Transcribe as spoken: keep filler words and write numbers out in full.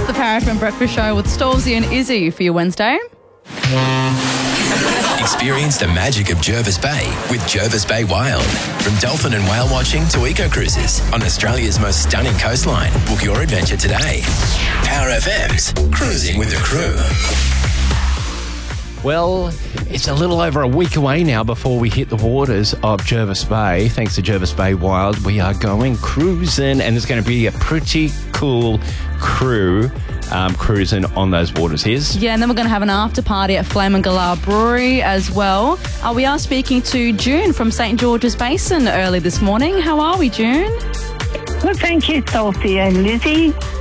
The Paraffin Breakfast Show with Stormzy and Izzy for your Wednesday. Experience the magic of Jervis Bay with Jervis Bay Wild. From dolphin and whale watching to eco cruises on Australia's most stunning coastline. Book your adventure today. Power F M's Cruising with the Crew. Well, it's a little over a week away now before we hit the waters of Jervis Bay. Thanks to Jervis Bay Wild, we are going cruising, and there's going to be a pretty cool crew um, cruising on those waters. Here's Yeah, and then we're going to have an after party at Flame and Galah Brewery as well. Uh, we are speaking to June from Saint George's Basin early this morning. How are we, June? Well, thank you, Sophie and Lizzie.